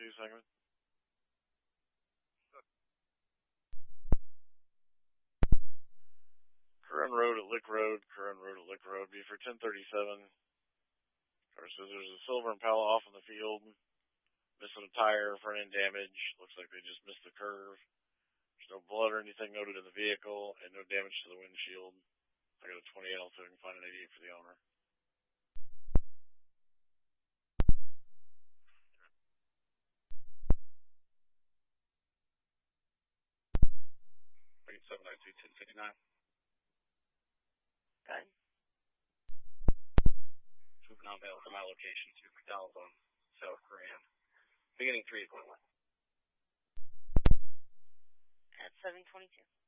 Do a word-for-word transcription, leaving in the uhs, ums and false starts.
two segment. Curran Road at Lick Road, Curran Road at Lick Road, be for ten thirty-seven. Car says there's a silver Impala off in the field, missing a tire, front end damage. Looks like they just missed the curve. There's no blood or anything noted in the vehicle, and no damage to the windshield. I got a twenty-eight, I'll see if I can find an eighty-eight for the owner. eight seven nine two ten fifty-nine. Okay. Moving on bail to my location to McDonald's on South Grand. Beginning three o'clock. At seven twenty-two.